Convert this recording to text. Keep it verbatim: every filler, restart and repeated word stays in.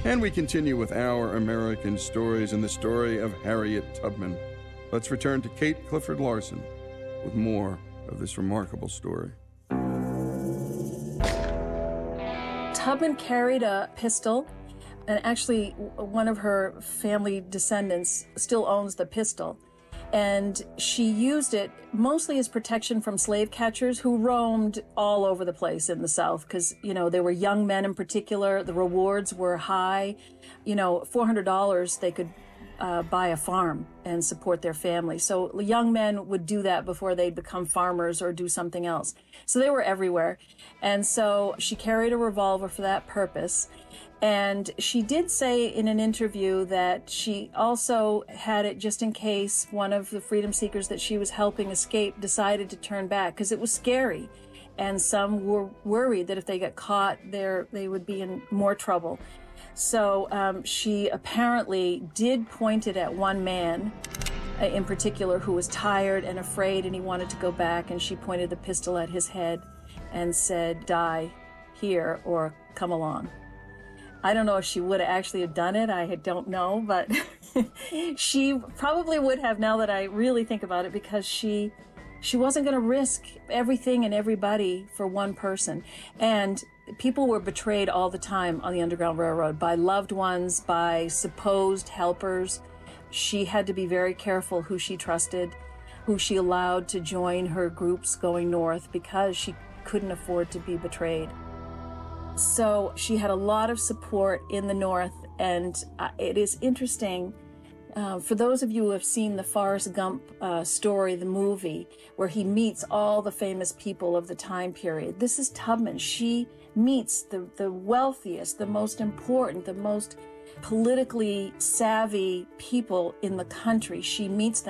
And we continue with Our American Stories and the story of Harriet Tubman. Let's return to Kate Clifford Larson with more of this remarkable story. Tubman carried a pistol, and actually one of her family descendants still owns the pistol. And she used it mostly as protection from slave catchers who roamed all over the place in the South because, you know, they were young men in particular. The rewards were high. You know, four hundred dollars they could uh, buy a farm and support their family. So young men would do that before they'd become farmers or do something else. So they were everywhere. And so she carried a revolver for that purpose. And she did say in an interview that she also had it just in case one of the freedom seekers that she was helping escape decided to turn back, because it was scary. And some were worried that if they got caught there, they would be in more trouble. So um, she apparently did point it at one man uh, in particular who was tired and afraid and he wanted to go back, and she pointed the pistol at his head and said, "Die here or come along." I don't know if she would have actually have done it. I don't know, but she probably would have, now that I really think about it, because she she wasn't going to risk everything and everybody for one person. And people were betrayed all the time on the Underground Railroad by loved ones, by supposed helpers. She had to be very careful who she trusted, who she allowed to join her groups going north, because she couldn't afford to be betrayed. So she had a lot of support in the North, and uh, it is interesting, uh, for those of you who have seen the Forrest Gump uh, story, the movie, where he meets all the famous people of the time period. This is Tubman. She meets the, the wealthiest, the most important, the most politically savvy people in the country. She meets them.